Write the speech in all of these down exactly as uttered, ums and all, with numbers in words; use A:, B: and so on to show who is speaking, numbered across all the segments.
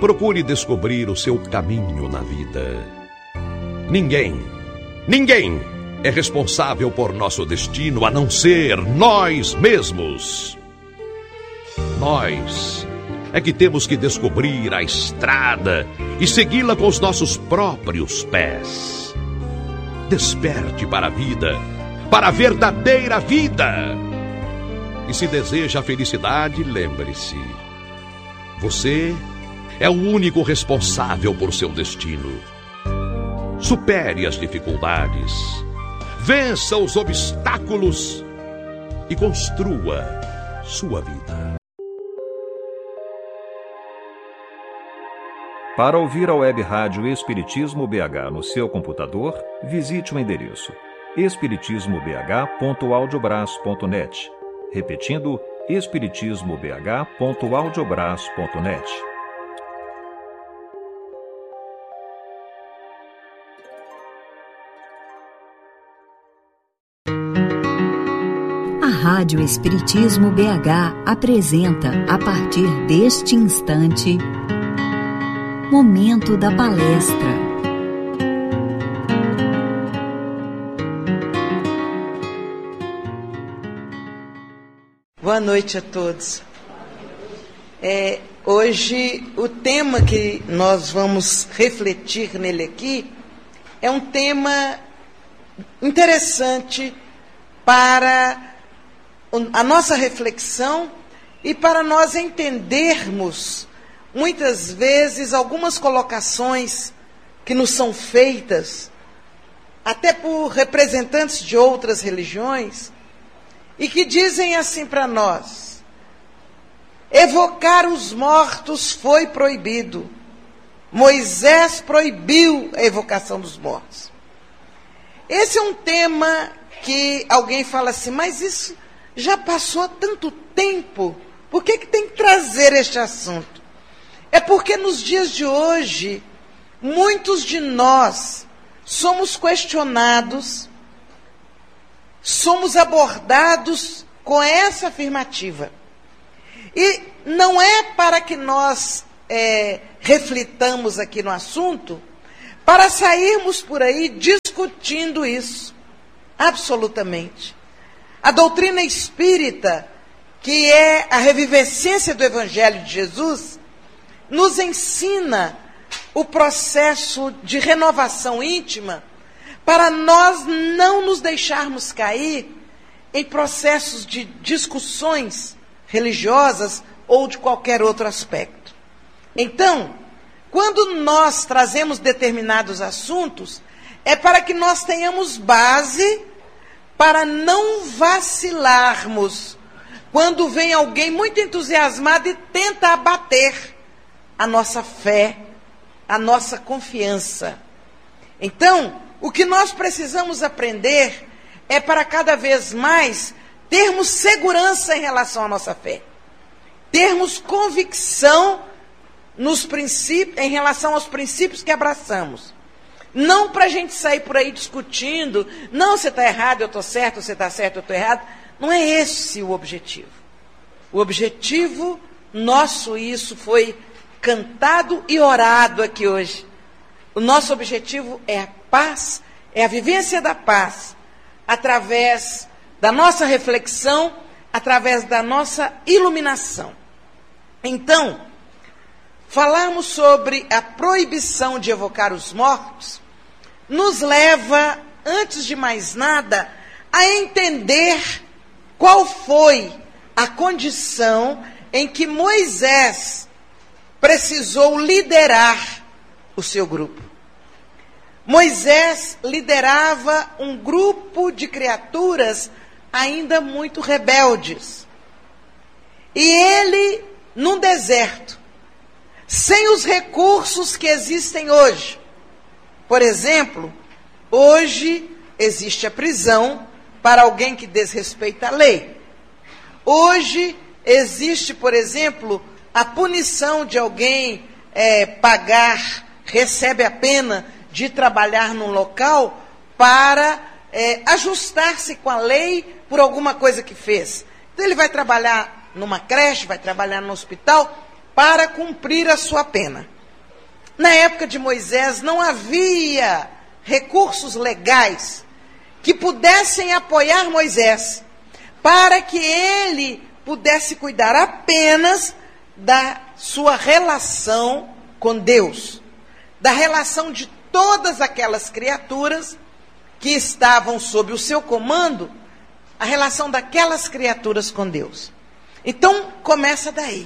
A: procure descobrir o seu caminho na vida. Ninguém, ninguém é responsável por nosso destino a não ser nós mesmos. Nós é que temos que descobrir a estrada e segui-la com os nossos próprios pés. Desperte para a vida, para a verdadeira vida. E se deseja a felicidade, lembre-se, você é o único responsável por seu destino. Supere as dificuldades, vença os obstáculos e construa sua vida.
B: Para ouvir a Web Rádio Espiritismo B H no seu computador, visite o endereço espiritismo b h ponto audiobras ponto net. Repetindo, espiritismo b h ponto audiobras ponto net.
C: A Rádio Espiritismo B H apresenta, a partir deste instante, Momento da Palestra.
D: Boa noite a todos. É, hoje, o tema que nós vamos refletir nele aqui é um tema interessante para a nossa reflexão e para nós entendermos, muitas vezes, algumas colocações que nos são feitas, até por representantes de outras religiões, e que dizem assim para nós: evocar os mortos foi proibido. Moisés proibiu a evocação dos mortos. Esse é um tema que alguém fala assim, mas isso já passou há tanto tempo, por que que tem que trazer este assunto? É porque nos dias de hoje, muitos de nós somos questionados, somos abordados com essa afirmativa. E não é para que nós é, reflitamos aqui no assunto, para sairmos por aí discutindo isso. Absolutamente. A doutrina espírita, que é a revivescência do Evangelho de Jesus, nos ensina o processo de renovação íntima para nós não nos deixarmos cair em processos de discussões religiosas ou de qualquer outro aspecto. Então, quando nós trazemos determinados assuntos, é para que nós tenhamos base para não vacilarmos quando vem alguém muito entusiasmado e tenta abater a nossa fé, a nossa confiança. Então, o que nós precisamos aprender é para cada vez mais termos segurança em relação à nossa fé. Termos convicção nos princípios, em relação aos princípios que abraçamos. Não para a gente sair por aí discutindo, não, você está errado, eu estou certo, você está certo, eu estou errado. Não é esse o objetivo. O objetivo nosso, isso foi cantado e orado aqui hoje. O nosso objetivo é a paz, é a vivência da paz, através da nossa reflexão, através da nossa iluminação. Então, falarmos sobre a proibição de evocar os mortos, nos leva, antes de mais nada, a entender qual foi a condição em que Moisés precisou liderar o seu grupo. Moisés liderava um grupo de criaturas ainda muito rebeldes. E ele, num deserto, sem os recursos que existem hoje. Por exemplo, hoje existe a prisão para alguém que desrespeita a lei. Hoje existe, por exemplo, a punição de alguém é, pagar, recebe a pena de trabalhar num local para é, ajustar-se com a lei por alguma coisa que fez. Então ele vai trabalhar numa creche, vai trabalhar no hospital, para cumprir a sua pena. Na época de Moisés não havia recursos legais que pudessem apoiar Moisés para que ele pudesse cuidar apenas da sua relação com Deus, da relação de todas aquelas criaturas que estavam sob o seu comando, a relação daquelas criaturas com Deus. Então, começa daí.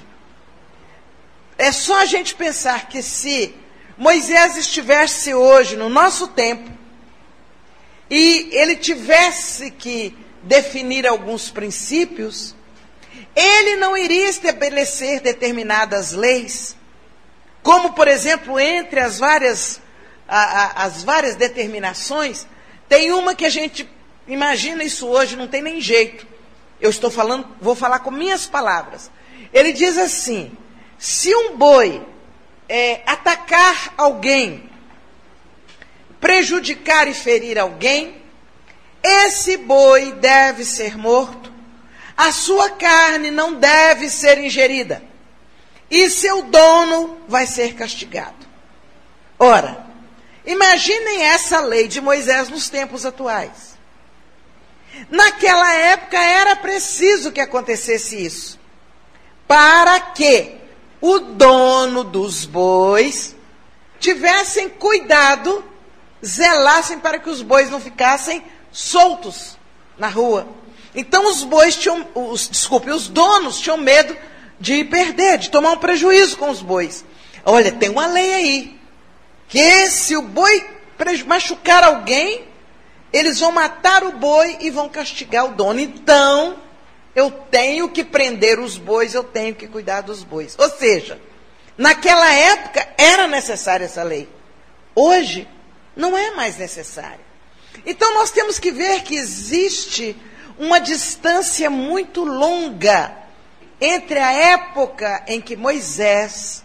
D: É só a gente pensar que se Moisés estivesse hoje no nosso tempo e ele tivesse que definir alguns princípios, ele não iria estabelecer determinadas leis, como, por exemplo, entre as várias, a, a, as várias determinações, tem uma que a gente imagina isso hoje, não tem nem jeito. Eu estou falando, vou falar com minhas palavras. Ele diz assim: se um boi é, atacar alguém, prejudicar e ferir alguém, esse boi deve ser morto, a sua carne não deve ser ingerida, e seu dono vai ser castigado. Ora, imaginem essa lei de Moisés nos tempos atuais. Naquela época era preciso que acontecesse isso, para que o dono dos bois tivessem cuidado, zelassem para que os bois não ficassem soltos na rua. Então os bois tinham, os, desculpe, os donos tinham medo de perder, de tomar um prejuízo com os bois. Olha, tem uma lei aí, que se o boi machucar alguém, eles vão matar o boi e vão castigar o dono. Então, eu tenho que prender os bois, eu tenho que cuidar dos bois. Ou seja, naquela época era necessária essa lei. Hoje, não é mais necessária. Então, nós temos que ver que existe uma distância muito longa entre a época em que Moisés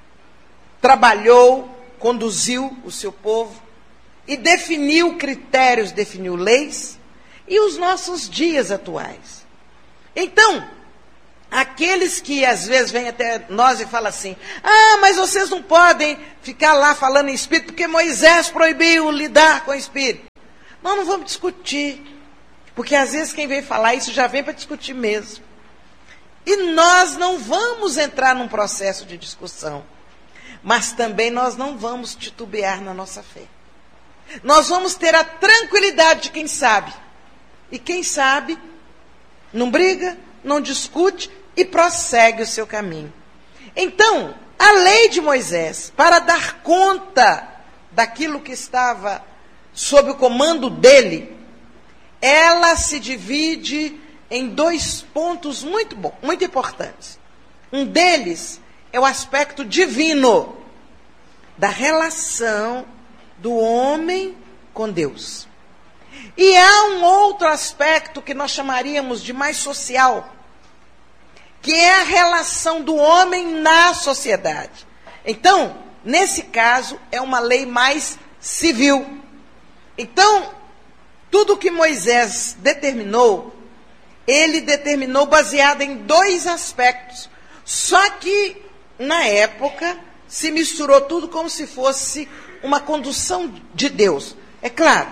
D: trabalhou, conduziu o seu povo e definiu critérios, definiu leis, e os nossos dias atuais. Então, aqueles que às vezes vêm até nós e falam assim: ah, mas vocês não podem ficar lá falando em espírito, porque Moisés proibiu lidar com o espírito. Nós não vamos discutir, porque às vezes quem vem falar isso já vem para discutir mesmo. E nós não vamos entrar num processo de discussão, mas também nós não vamos titubear na nossa fé. Nós vamos ter a tranquilidade de quem sabe. E quem sabe não briga, não discute e prossegue o seu caminho. Então, a lei de Moisés, para dar conta daquilo que estava sob o comando dele, ela se divide em dois pontos muito bons, muito importantes. Um deles é o aspecto divino da relação do homem com Deus. E há um outro aspecto que nós chamaríamos de mais social, que é a relação do homem na sociedade. Então, nesse caso, é uma lei mais civil. Então, tudo que Moisés determinou, ele determinou baseado em dois aspectos. Só que, na época, se misturou tudo como se fosse uma condução de Deus. É claro,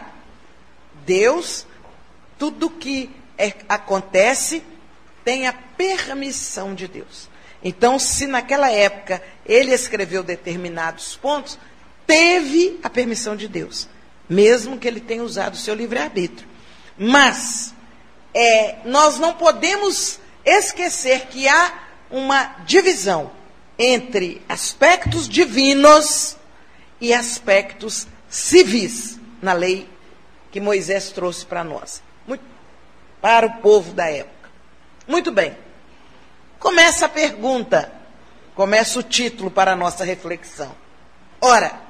D: Deus, tudo que é, acontece, tem a permissão de Deus. Então, se naquela época ele escreveu determinados pontos, teve a permissão de Deus, mesmo que ele tenha usado o seu livre-arbítrio. Mas, é, nós não podemos esquecer que há uma divisão entre aspectos divinos e aspectos civis na lei que Moisés trouxe para nós, muito, para o povo da época. Muito bem. Começa a pergunta, começa o título para a nossa reflexão. Ora,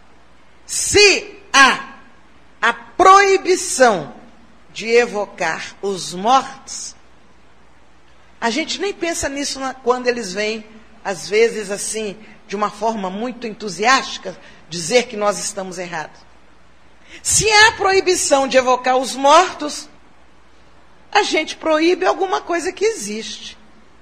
D: se há a proibição de evocar os mortos, a gente nem pensa nisso na, quando eles vêm, às vezes assim, de uma forma muito entusiástica, dizer que nós estamos errados. Se há proibição de evocar os mortos, a gente proíbe alguma coisa que existe.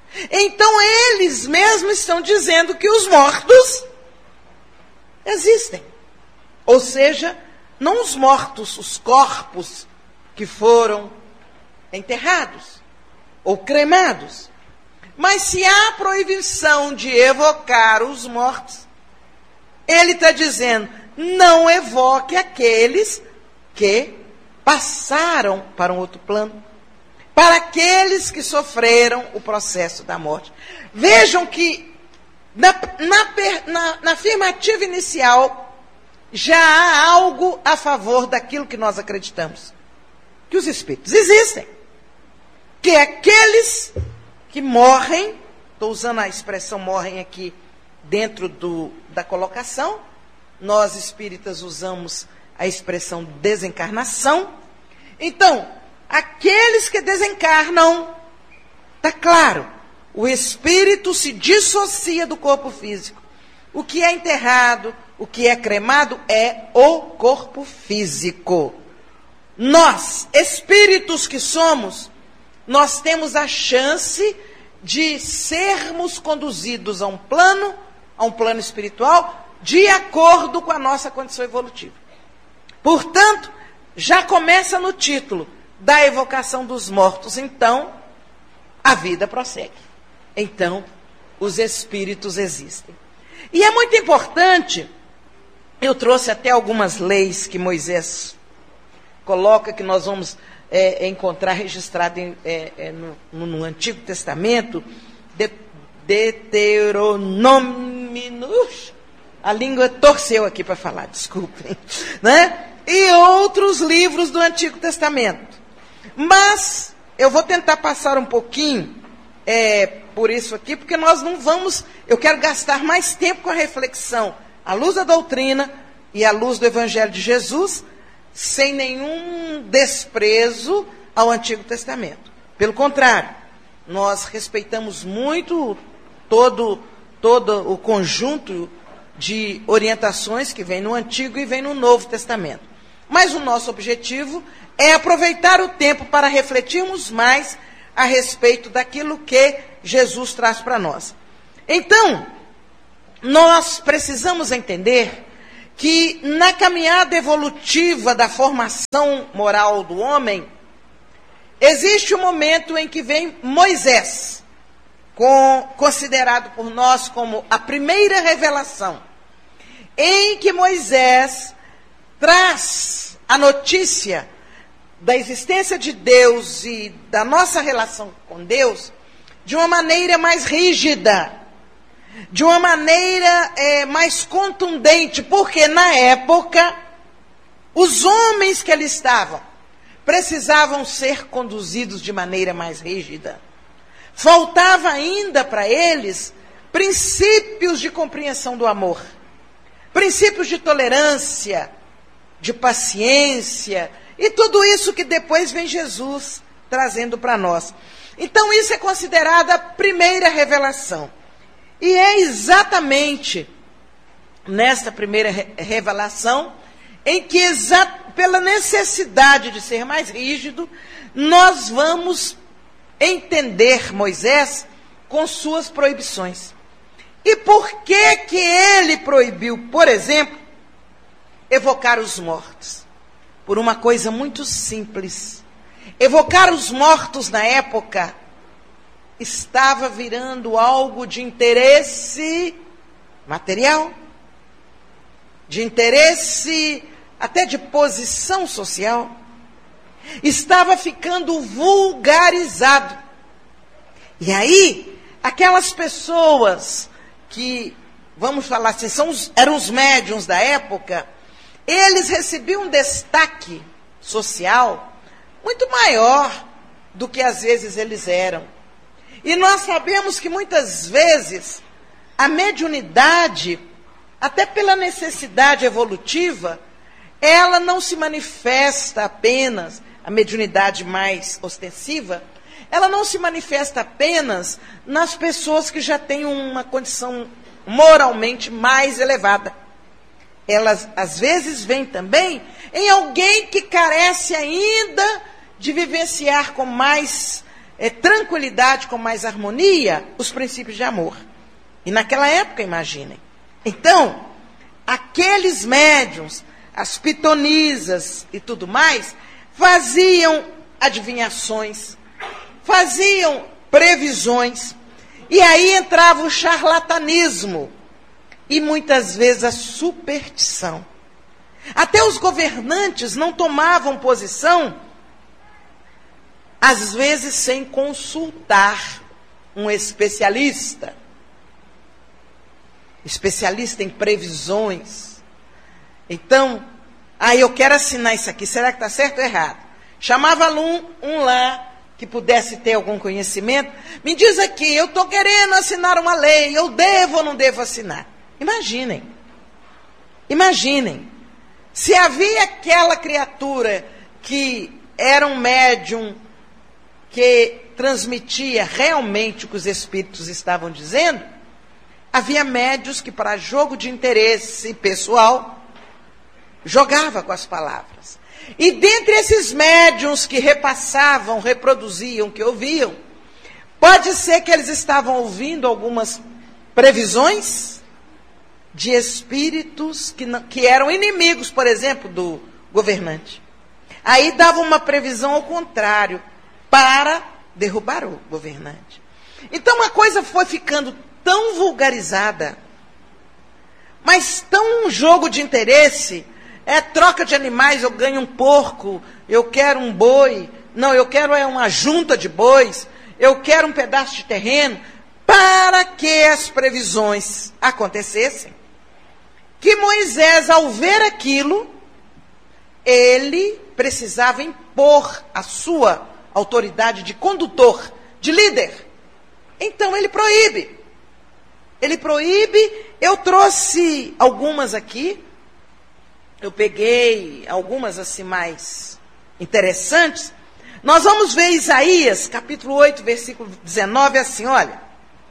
D: Então eles mesmos estão dizendo que os mortos existem. Ou seja, não os mortos, os corpos que foram enterrados ou cremados. Mas se há proibição de evocar os mortos, ele está dizendo, não evoque aqueles que passaram para um outro plano, para aqueles que sofreram o processo da morte. Vejam que na, na, na, na afirmativa inicial já há algo a favor daquilo que nós acreditamos, que os espíritos existem, que aqueles que morrem, estou usando a expressão morrem aqui dentro do, da colocação, nós espíritas usamos a expressão desencarnação. Então, aqueles que desencarnam, está claro, o espírito se dissocia do corpo físico. O que é enterrado, o que é cremado é o corpo físico. Nós, espíritos que somos, nós temos a chance de sermos conduzidos a um plano, a um plano espiritual, de acordo com a nossa condição evolutiva. Portanto, já começa no título da evocação dos mortos. Então, a vida prossegue. Então, os espíritos existem. E é muito importante, eu trouxe até algumas leis que Moisés coloca, que nós vamos é, encontrar registrado em, é, é, no, no Antigo Testamento, de, Deuteronômio, a língua torceu aqui para falar, desculpem, né? E outros livros do Antigo Testamento. Mas eu vou tentar passar um pouquinho é, por isso aqui, porque nós não vamos, eu quero gastar mais tempo com a reflexão, à luz da doutrina e à luz do Evangelho de Jesus, sem nenhum desprezo ao Antigo Testamento. Pelo contrário, nós respeitamos muito todo, todo o conjunto de orientações que vem no Antigo e vem no Novo Testamento. Mas o nosso objetivo é aproveitar o tempo para refletirmos mais a respeito daquilo que Jesus traz para nós. Então, nós precisamos entender que na caminhada evolutiva da formação moral do homem, existe um momento em que vem Moisés, com, considerado por nós como a primeira revelação, em que Moisés traz a notícia da existência de Deus e da nossa relação com Deus de uma maneira mais rígida, de uma maneira é, mais contundente, porque na época os homens que ali estavam precisavam ser conduzidos de maneira mais rígida. Faltava ainda para eles princípios de compreensão do amor, princípios de tolerância, de paciência, e tudo isso que depois vem Jesus trazendo para nós. Então isso é considerada a primeira revelação. E é exatamente nesta primeira re- revelação em que, exa- pela necessidade de ser mais rígido, nós vamos entender Moisés com suas proibições. E por que que ele proibiu, por exemplo, evocar os mortos? Por uma coisa muito simples. Evocar os mortos na época estava virando algo de interesse material, de interesse até de posição social. Estava ficando vulgarizado. E aí, aquelas pessoas que, vamos falar assim, são os, eram os médiuns da época, eles recebiam um destaque social muito maior do que às vezes eles eram. E nós sabemos que muitas vezes a mediunidade, até pela necessidade evolutiva, ela não se manifesta apenas, a mediunidade mais ostensiva, ela não se manifesta apenas nas pessoas que já têm uma condição moralmente mais elevada. Elas, às vezes, vêm também em alguém que carece ainda de vivenciar com mais é, tranquilidade, com mais harmonia, os princípios de amor. E naquela época, imaginem. Então, aqueles médiuns, as pitonisas e tudo mais, faziam adivinhações, faziam previsões, e aí entrava o charlatanismo e muitas vezes a superstição. Até os governantes não tomavam posição, às vezes sem consultar um especialista, especialista em previsões. Então, ah, eu quero assinar isso aqui, será que está certo ou errado? Chamava um, um lá, que pudesse ter algum conhecimento, me diz aqui, eu estou querendo assinar uma lei, eu devo ou não devo assinar? Imaginem, imaginem, se havia aquela criatura que era um médium que transmitia realmente o que os espíritos estavam dizendo, havia médiuns que, para jogo de interesse pessoal, jogava com as palavras. E dentre esses médiuns que repassavam, reproduziam, que ouviam, pode ser que eles estavam ouvindo algumas previsões de espíritos que, não, que eram inimigos, por exemplo, do governante. Aí davam uma previsão ao contrário, para derrubar o governante. Então a coisa foi ficando tão vulgarizada, mas tão um jogo de interesse. É troca de animais, eu ganho um porco, eu quero um boi, não, eu quero é uma junta de bois, eu quero um pedaço de terreno, para que as previsões acontecessem. Que Moisés, ao ver aquilo, ele precisava impor a sua autoridade de condutor, de líder. Então ele proíbe. Ele proíbe, eu trouxe algumas aqui, eu peguei algumas assim mais interessantes. Nós vamos ver Isaías, capítulo oito, versículo dezenove, assim, olha.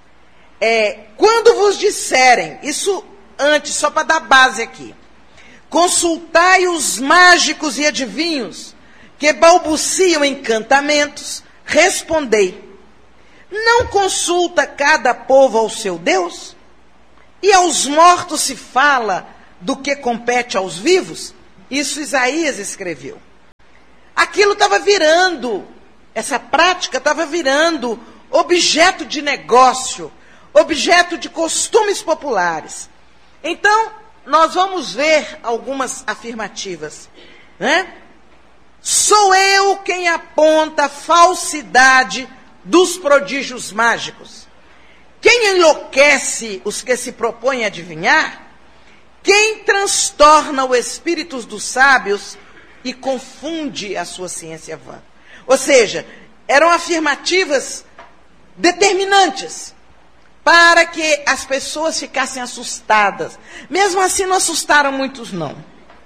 D: É, quando vos disserem, isso antes, só para dar base aqui. Consultai os mágicos e adivinhos, que balbuciam encantamentos, respondei. Não consulta cada povo ao seu Deus? E aos mortos se fala do que compete aos vivos? Isso Isaías escreveu. Aquilo estava virando, essa prática estava virando objeto de negócio, objeto de costumes populares. Então, nós vamos ver algumas afirmativas, né? Sou eu quem aponta a falsidade dos prodígios mágicos. Quem enlouquece os que se propõem a adivinhar? Quem transtorna o espírito dos sábios e confunde a sua ciência vã? Ou seja, eram afirmativas determinantes para que as pessoas ficassem assustadas. Mesmo assim, não assustaram muitos, não.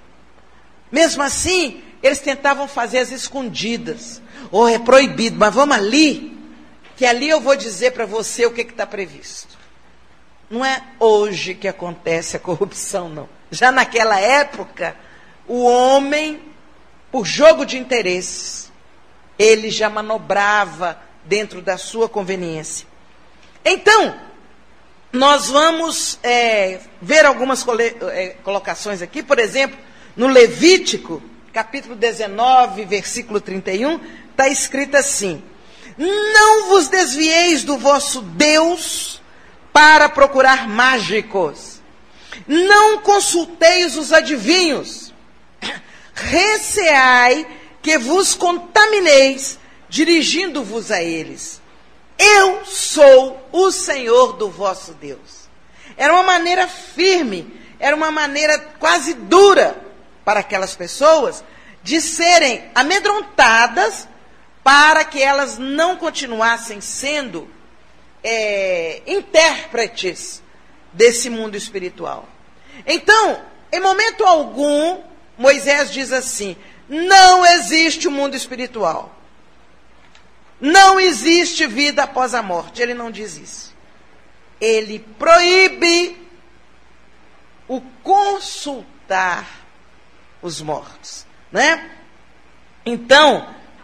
D: Mesmo assim, eles tentavam fazer as escondidas. Ou oh, é proibido, mas vamos ali, que ali eu vou dizer para você o que está previsto. Não é hoje que acontece a corrupção, não. Já naquela época, o homem, por jogo de interesses, ele já manobrava dentro da sua conveniência. Então, nós vamos é, ver algumas cole, é, colocações aqui. Por exemplo, no Levítico, capítulo dezenove, versículo trinta e um, está escrito assim: não vos desvieis do vosso Deus para procurar mágicos. Não consulteis os adivinhos. Receai que vos contamineis, dirigindo-vos a eles. Eu sou o Senhor do vosso Deus. Era uma maneira firme, era uma maneira quase dura para aquelas pessoas de serem amedrontadas para que elas não continuassem sendo é, intérpretes desse mundo espiritual. Então, em momento algum, Moisés diz assim: não existe o mundo espiritual. Não existe vida após a morte. Ele não diz isso. Ele proíbe o consultar os mortos, né? Então,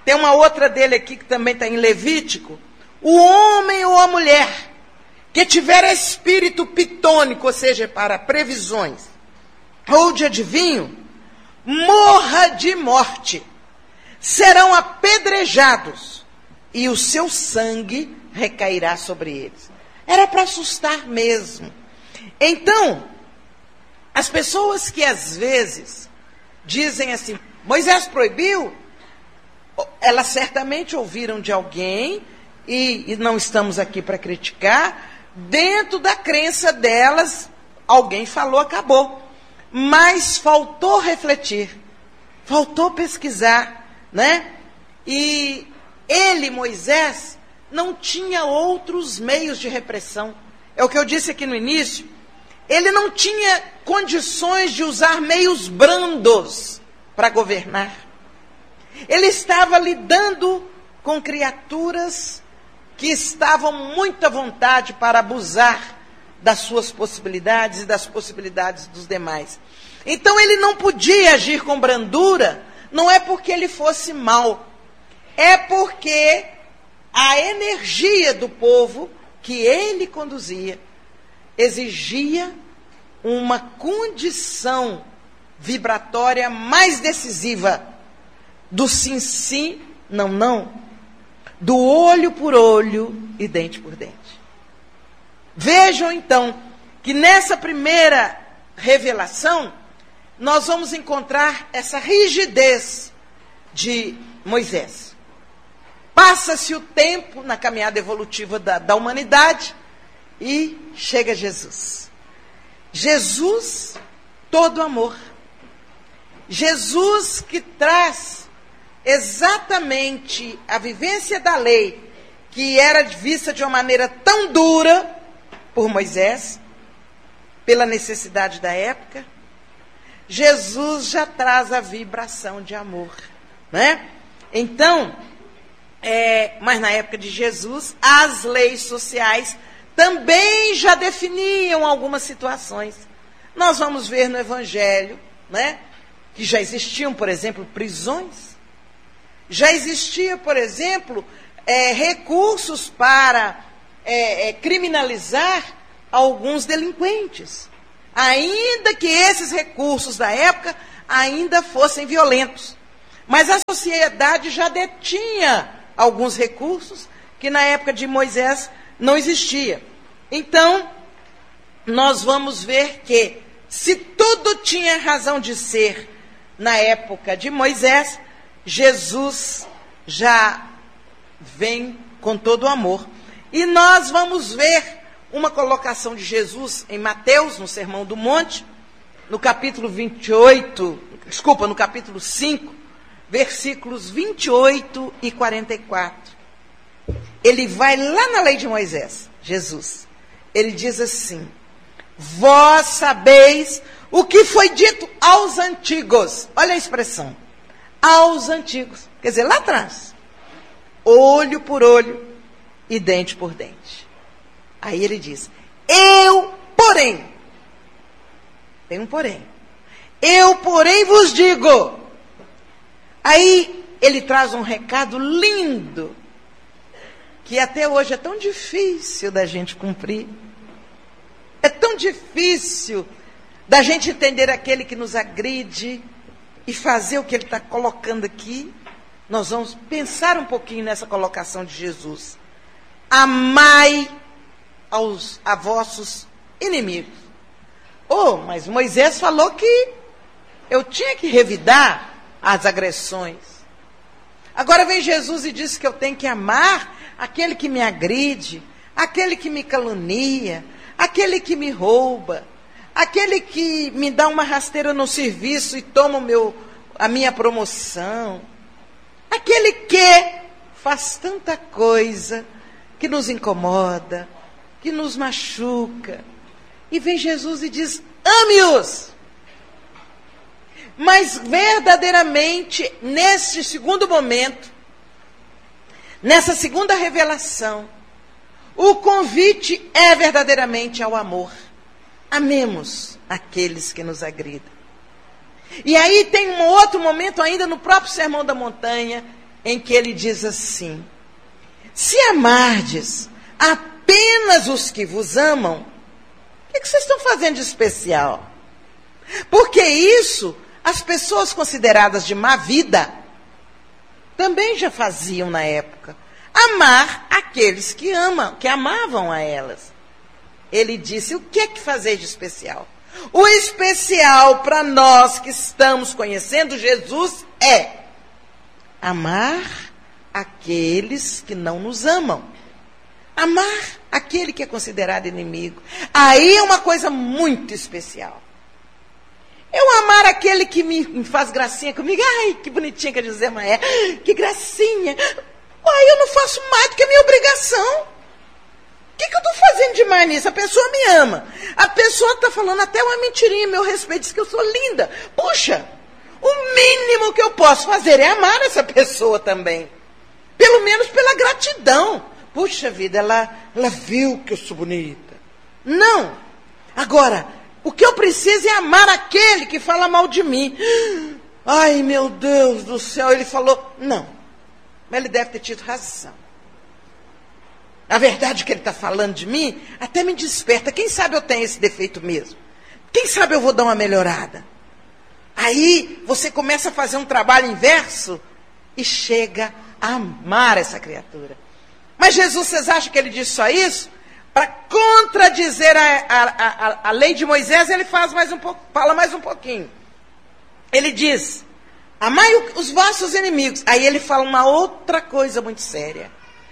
D: tem uma outra dele aqui que também está em Levítico. O homem ou a mulher que tiver espírito pitônico, ou seja, para previsões, ou de adivinho, morra de morte. Serão apedrejados e o seu sangue recairá sobre eles. Era para assustar mesmo. Então, as pessoas que às vezes dizem assim, Moisés proibiu, elas certamente ouviram de alguém, e, e não estamos aqui para criticar, dentro da crença delas, alguém falou, acabou. Mas faltou refletir, faltou pesquisar, né? E ele, Moisés, não tinha outros meios de repressão. É o que eu disse aqui no início. Ele não tinha condições de usar meios brandos para governar. Ele estava lidando com criaturas que estavam muito à vontade para abusar das suas possibilidades e das possibilidades dos demais. Então ele não podia agir com brandura, não é porque ele fosse mau, é porque a energia do povo que ele conduzia exigia uma condição vibratória mais decisiva do sim, sim, não, não, do olho por olho e dente por dente. Vejam então que nessa primeira revelação nós vamos encontrar essa rigidez de Moisés. Passa-se o tempo na caminhada evolutiva da, da humanidade e chega Jesus. Jesus, todo amor. Jesus que traz exatamente a vivência da lei, que era vista de uma maneira tão dura por Moisés, pela necessidade da época. Jesus já traz a vibração de amor, né? Então, é, mas na época de Jesus, as leis sociais também já definiam algumas situações. Nós vamos ver no Evangelho, né, que já existiam, por exemplo, prisões. Já existia, por exemplo, é, recursos para é, é, criminalizar alguns delinquentes. Ainda que esses recursos da época ainda fossem violentos. Mas a sociedade já detinha alguns recursos que na época de Moisés não existia. Então, nós vamos ver que se tudo tinha razão de ser na época de Moisés, Jesus já vem com todo o amor. E nós vamos ver uma colocação de Jesus em Mateus, no Sermão do Monte, no capítulo vinte e oito, desculpa, no capítulo cinco, versículos vinte e oito e quarenta e quatro. Ele vai lá na lei de Moisés, Jesus. Ele diz assim: vós sabeis o que foi dito aos antigos. Olha a expressão. Aos antigos. Quer dizer, lá atrás. Olho por olho e dente por dente. Aí ele diz: eu, porém. Tem um porém. Eu, porém, vos digo. Aí ele traz um recado lindo, que até hoje é tão difícil da gente cumprir. É tão difícil da gente entender aquele que nos agride e fazer o que ele está colocando aqui. Nós vamos pensar um pouquinho nessa colocação de Jesus. Amai aos, a vossos inimigos. Oh, mas Moisés falou que eu tinha que revidar as agressões. Agora vem Jesus e diz que eu tenho que amar aquele que me agride, aquele que me calunia, aquele que me rouba, aquele que me dá uma rasteira no serviço e toma o meu, a minha promoção, aquele que faz tanta coisa que nos incomoda, que nos machuca. E vem Jesus e diz: ame-os. Mas verdadeiramente, neste segundo momento, nessa segunda revelação, o convite é verdadeiramente ao amor. Amemos aqueles que nos agridam. E aí tem um outro momento ainda no próprio Sermão da Montanha, em que ele diz assim: se amardes apenas os que vos amam, o que, que vocês estão fazendo de especial? Porque isso, as pessoas consideradas de má vida, também já faziam na época. Amar aqueles que amam, que amavam a elas. Ele disse, o que é que fazer de especial? O especial para nós que estamos conhecendo Jesus é amar aqueles que não nos amam. Amar aquele que é considerado inimigo. Aí é uma coisa muito especial. Eu amar aquele que me faz gracinha comigo. Ai, que bonitinha que a Josema é. Que gracinha. Ai, eu não faço mais do que a minha obrigação. O que, que eu estou fazendo demais nisso? A pessoa me ama. A pessoa está falando até uma mentirinha a meu respeito, diz que eu sou linda. Puxa, o mínimo que eu posso fazer é amar essa pessoa também. Pelo menos pela gratidão. Puxa vida, ela, ela viu que eu sou bonita. Não. Agora, o que eu preciso é amar aquele que fala mal de mim. Ai, meu Deus do céu, ele falou, não. Mas ele deve ter tido razão. A verdade que ele está falando de mim até me desperta. Quem sabe eu tenho esse defeito mesmo? Quem sabe eu vou dar uma melhorada? Aí você começa a fazer um trabalho inverso e chega a amar essa criatura. Mas Jesus, vocês acham que ele disse só isso? Para contradizer a, a, a, a lei de Moisés, ele faz mais um pouco, fala mais um pouquinho. Ele diz, amai os vossos inimigos. Aí ele fala uma outra coisa muito séria.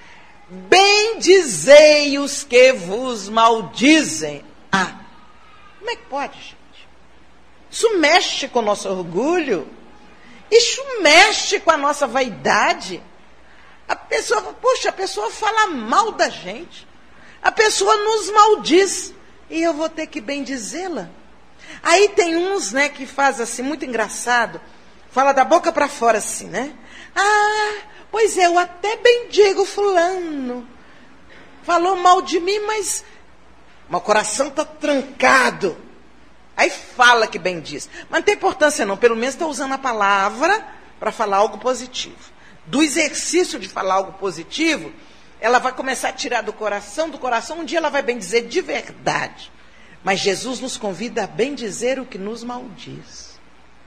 D: Bendizei os que vos maldizem. Ah, como é que pode, gente? Isso mexe com o nosso orgulho. Isso mexe com a nossa vaidade. A pessoa, poxa, a pessoa fala mal da gente. A pessoa nos maldiz. E eu vou ter que bendizê-la. Aí tem uns, né, que faz assim, muito engraçado. Fala da boca para fora assim, né? Ah, pois é, eu até bendigo fulano. Falou mal de mim, mas meu coração está trancado. Aí fala que bendiz. Mas não tem importância não, pelo menos está usando a palavra para falar algo positivo. Do exercício de falar algo positivo, ela vai começar a tirar do coração, do coração, um dia ela vai bendizer de verdade. Mas Jesus nos convida a bendizer o que nos maldiz.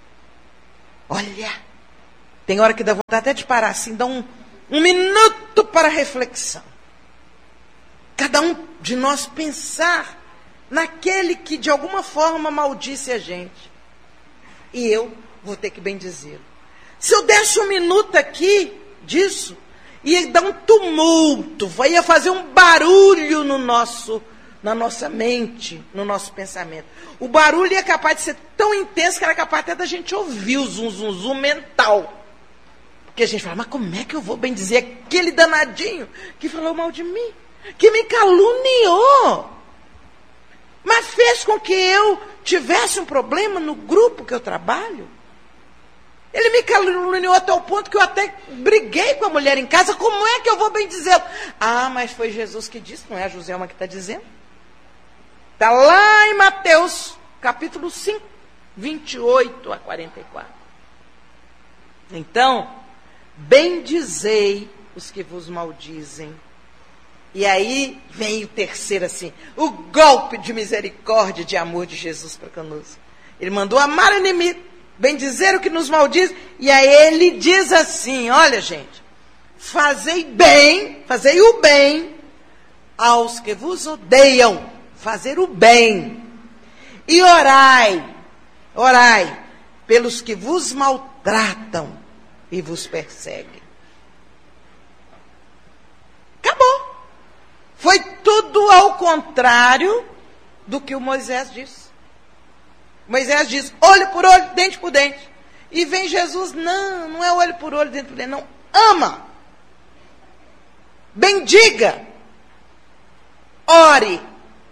D: Olha, tem hora que dá vontade até de parar assim, dá um, um minuto para reflexão. Cada um de nós pensar naquele que de alguma forma maldisse a gente. E eu vou ter que bendizê-lo. Se eu desse um minuto aqui disso, ia dar um tumulto, ia fazer um barulho no nosso, na nossa mente, no nosso pensamento. O barulho é capaz de ser tão intenso que era capaz até da gente ouvir o zum, zum, zum mental. Porque a gente fala, mas como é que eu vou bendizer aquele danadinho que falou mal de mim? Que me caluniou? Mas fez com que eu tivesse um problema no grupo que eu trabalho? Ele me caluniou até o ponto que eu até briguei com a mulher em casa. Como é que eu vou bendizê-lo? Ah, mas foi Jesus que disse, não é a Joselma que está dizendo. Está lá em Mateus, capítulo cinco, vinte e oito a quarenta e quatro. Então, bendizei os que vos maldizem. E aí vem o terceiro assim, o golpe de misericórdia e de amor de Jesus para conosco. Ele mandou amar o inimigo, bendizer o que nos maldiz, e aí ele diz assim, olha gente, fazei bem, fazei o bem aos que vos odeiam, fazer o bem, e orai, orai pelos que vos maltratam e vos perseguem. Acabou. Foi tudo ao contrário do que o Moisés disse. Moisés diz, olho por olho, dente por dente. E vem Jesus, não, não é olho por olho, dente por dente, não. Ama. Bendiga. Ore.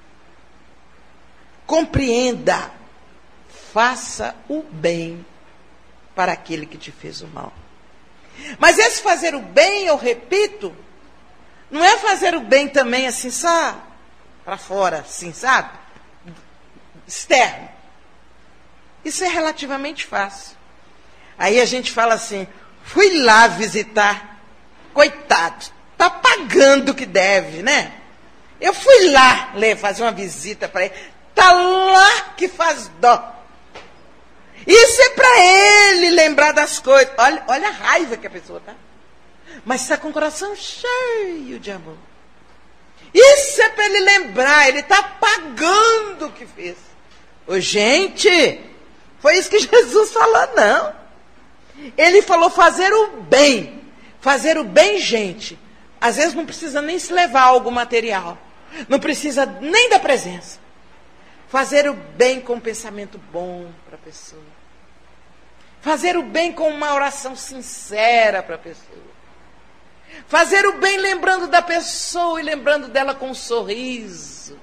D: Compreenda. Faça o bem para aquele que te fez o mal. Mas esse fazer o bem, eu repito, não é fazer o bem também assim, só para fora, assim, sabe? Externo. Isso é relativamente fácil. Aí a gente fala assim, Fui lá visitar. Coitado, tá pagando o que deve, né? Eu fui lá ler, fazer uma visita para ele. Tá lá que faz dó. Isso é para ele lembrar das coisas. Olha, olha a raiva que a pessoa tá. Mas está com o coração cheio de amor. Isso é para ele lembrar. Ele está pagando o que fez. Ô, gente, foi isso que Jesus falou, não. Ele falou fazer o bem. Fazer o bem, gente. Às vezes não precisa nem se levar algo material. Não precisa nem da presença. Fazer o bem com um pensamento bom para a pessoa. Fazer o bem com uma oração sincera para a pessoa. Fazer o bem lembrando da pessoa e lembrando dela com um sorriso.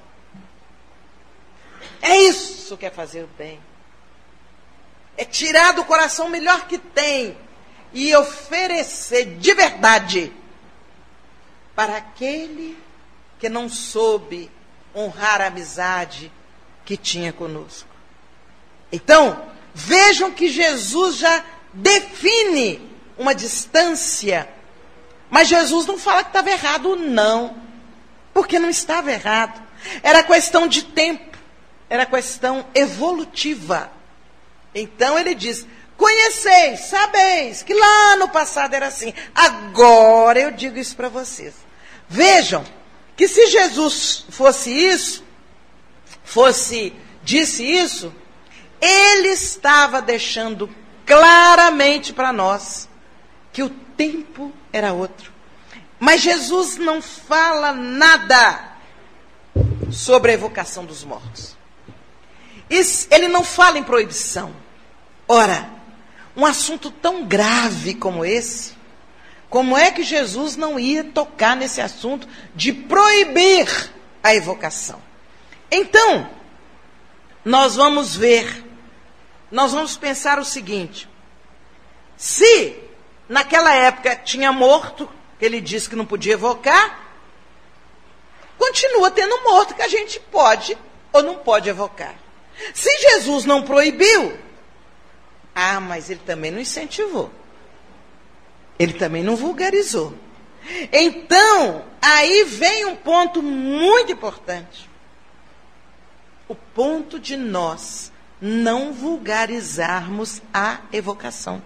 D: É isso que é fazer o bem. É tirar do coração o melhor que tem e oferecer de verdade para aquele que não soube honrar a amizade que tinha conosco. Então, vejam que Jesus já define uma distância, mas Jesus não fala que estava errado, não, porque não estava errado. Era questão de tempo, era questão evolutiva. Então ele diz, conheceis, sabeis, que lá no passado era assim. Agora eu digo isso para vocês. Vejam que se Jesus fosse isso, fosse, disse isso, ele estava deixando claramente para nós que o tempo era outro. Mas Jesus não fala nada sobre a evocação dos mortos. Ele não fala em proibição. Ora, um assunto tão grave como esse, como é que Jesus não ia tocar nesse assunto de proibir a evocação? Então, nós vamos ver, nós vamos pensar o seguinte: se naquela época tinha morto, que ele disse que não podia evocar, continua tendo morto que a gente pode ou não pode evocar. Se Jesus não proibiu, ah, mas ele também não incentivou. Ele também não vulgarizou. Então, aí vem um ponto muito importante. O ponto de nós não vulgarizarmos a evocação.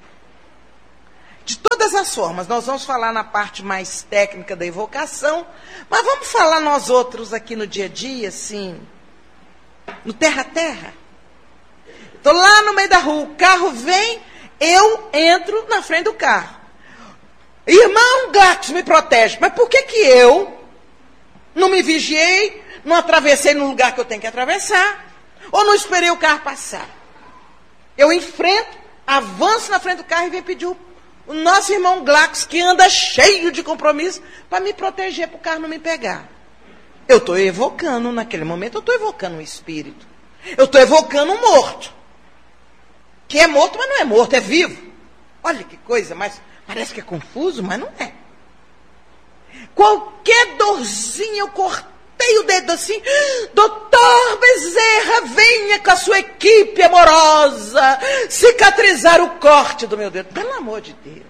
D: De todas as formas, nós vamos falar na parte mais técnica da evocação, mas vamos falar nós outros aqui no dia a dia, assim, no terra a terra. Estou lá no meio da rua, o carro vem, eu entro na frente do carro. Irmão Glacos, me protege. Mas por que que eu não me vigiei, não atravessei no lugar que eu tenho que atravessar, ou não esperei o carro passar? Eu enfrento, avanço na frente do carro e venho pedir o, o nosso irmão Glacos, que anda cheio de compromisso, para me proteger, para o carro não me pegar. Eu estou evocando, naquele momento, eu estou evocando um espírito. Eu estou evocando um morto. Que é morto, mas não é morto, é vivo. Olha que coisa, mas parece que é confuso, mas não é. Qualquer dorzinha, eu cortei o dedo assim, doutor Bezerra, venha com a sua equipe amorosa cicatrizar o corte do meu dedo. Pelo amor de Deus.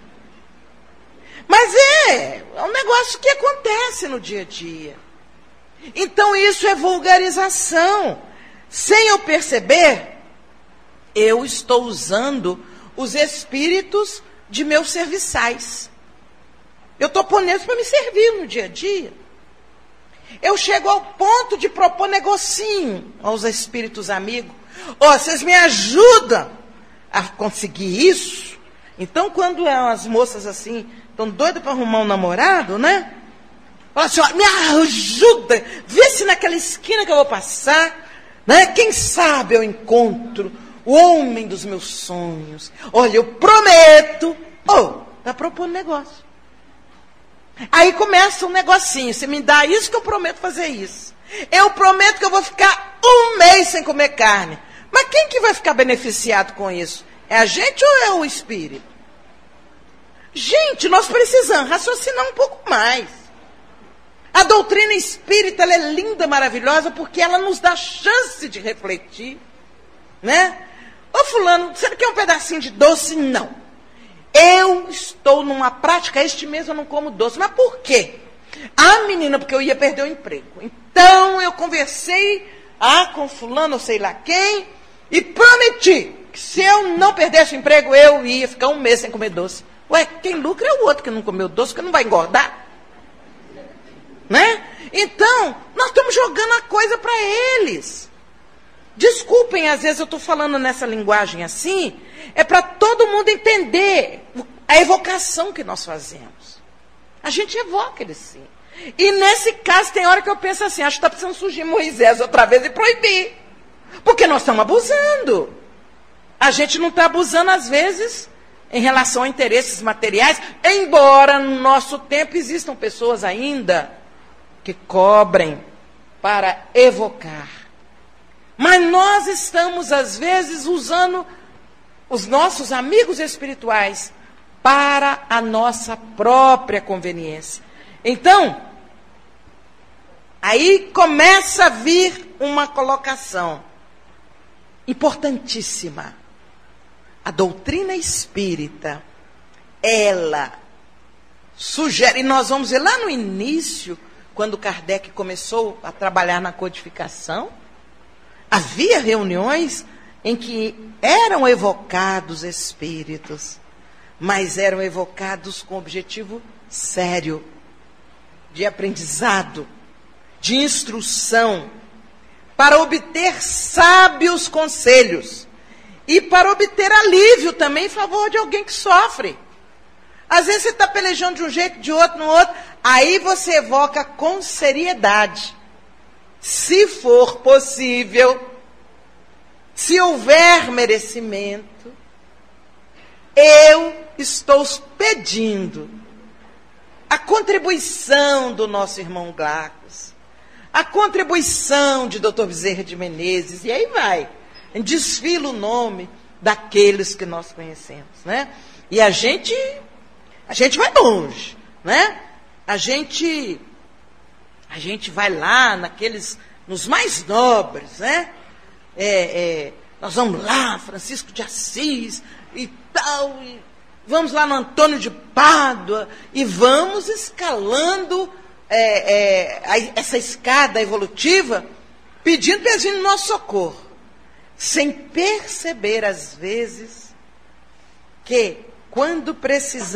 D: Mas é, é um negócio que acontece no dia a dia. Então isso é vulgarização. Sem eu perceber, eu estou usando os espíritos de meus serviçais. Eu estou pondo eles para me servir no dia a dia. Eu chego ao ponto de propor negocinho aos espíritos amigos. Ó, oh, vocês me ajudam a conseguir isso? Então, quando as moças assim, estão doidas para arrumar um namorado, né? Fala assim, ó, me ajuda, vê se naquela esquina que eu vou passar, né? Quem sabe eu encontro o homem dos meus sonhos. Olha, eu prometo. Oh, está propondo negócio. Aí começa um negocinho. Você me dá isso que eu prometo fazer isso. Eu prometo que eu vou ficar um mês sem comer carne. Mas quem que vai ficar beneficiado com isso? É a gente ou é o espírito? Gente, nós precisamos raciocinar um pouco mais. A doutrina espírita, ela é linda, maravilhosa, porque ela nos dá chance de refletir, né? Ô fulano, você quer um pedacinho de doce? Não. eu estou numa prática, este mês eu não como doce. Mas por quê? Ah, menina, porque eu ia perder o emprego. Então eu conversei ah, com fulano, ou sei lá quem, e prometi que se eu não perdesse o emprego, eu ia ficar um mês sem comer doce. Ué, quem lucra é o outro que não comeu doce, que não vai engordar. Né? Então, nós estamos jogando a coisa para eles. Desculpem, às vezes eu estou falando nessa linguagem assim, é para todo mundo entender a evocação que nós fazemos. A gente evoca eles sim. E nesse caso tem hora que eu penso assim, acho que está precisando surgir Moisés outra vez e proibir. Porque nós estamos abusando. A gente não está abusando às vezes em relação a interesses materiais, embora no nosso tempo existam pessoas ainda que cobrem para evocar. Mas nós estamos, às vezes, usando os nossos amigos espirituais para a nossa própria conveniência. Então, aí começa a vir uma colocação importantíssima. A doutrina espírita, ela sugere, e nós vamos ver lá no início, quando Kardec começou a trabalhar na codificação, havia reuniões em que eram evocados espíritos, mas eram evocados com objetivo sério, de aprendizado, de instrução, para obter sábios conselhos e para obter alívio também em favor de alguém que sofre. Às vezes você está pelejando de um jeito, de outro, no outro, aí você evoca com seriedade. Se for possível, se houver merecimento, eu estou pedindo a contribuição do nosso irmão Glacos, a contribuição de doutor Bezerra de Menezes, e aí vai, desfila o nome daqueles que nós conhecemos, né? E a gente, a gente vai longe, né? A gente, a gente vai lá naqueles, nos mais nobres, né? É, é, nós vamos lá, Francisco de Assis e tal, e vamos lá no Antônio de Pádua e vamos escalando é, é, a, essa escada evolutiva, pedindo, pedindo nosso socorro, sem perceber às vezes que quando precisamos